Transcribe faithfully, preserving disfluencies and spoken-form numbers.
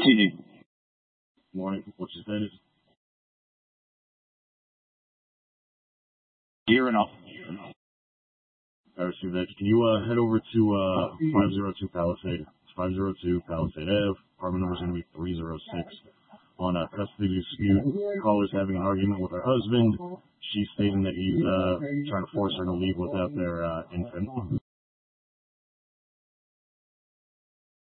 T D. Morning. What's your status? Gearing up. I received that. Can you uh, head over to uh, five oh two Palisade? It's five oh two Palisade Ave. Apartment number is going to be three oh six. On a custody dispute, caller's having an argument with her husband. She's stating that he's uh, trying to force her to leave without their uh, infant.